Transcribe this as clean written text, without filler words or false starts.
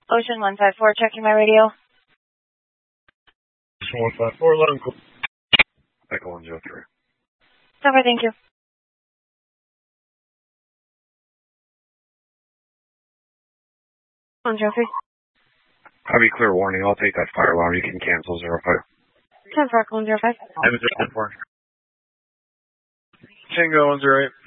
Ocean 154, checking my radio. Ocean 154, let him go. Echo 103. Copy, thank you. 103. Copy, clear warning. I'll take that fire alarm. You can cancel 05. 10 for 105. I'm 04. Tango 108.